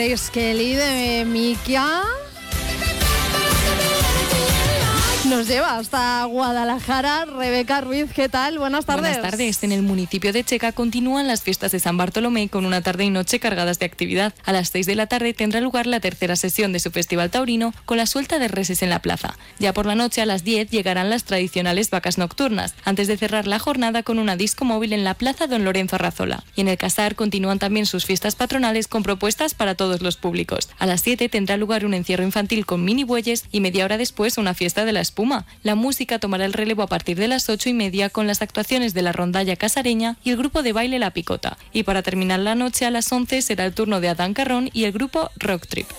Kelly de Mikia nos lleva hasta Guadalajara. Rebeca Ruiz, ¿qué tal? Buenas tardes. Buenas tardes. En el municipio de Checa continúan las fiestas de San Bartolomé con una tarde y noche cargadas de actividad. A las 6 de la tarde tendrá lugar la tercera sesión de su festival taurino con la suelta de reses en la plaza. Ya por la noche a las 10 llegarán las tradicionales vacas nocturnas, antes de cerrar la jornada con una disco móvil en la plaza Don Lorenzo Arrazola. Y en el Casar continúan también sus fiestas patronales con propuestas para todos los públicos. A las 7 tendrá lugar un encierro infantil con mini bueyes y media hora después una fiesta de la espuma. La música tomará el relevo a partir de las 8:30 con las actuaciones de la rondalla casareña y el grupo de baile La Picota. Y para terminar la noche a las 11 será el turno de Adán Carrón y el grupo Rock Trip.